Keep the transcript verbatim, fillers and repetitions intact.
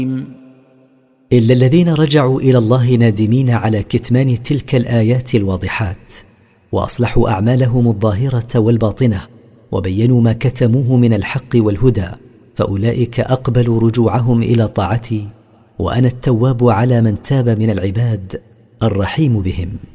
إلا الذين رجعوا إلى الله نادمين على كتمان تلك الآيات الواضحات، وأصلحوا أعمالهم الظاهرة والباطنة، وبينوا ما كتموه من الحق والهدى، فأولئك أقبلوا رجوعهم إلى طاعتي، وأنا التواب على من تاب من العباد الرحيم بهم.